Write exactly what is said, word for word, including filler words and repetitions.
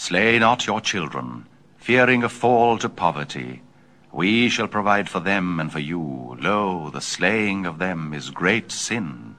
Slay not your children, fearing a fall to poverty. We shall provide for them and for you. Lo, the slaying of them is great sin.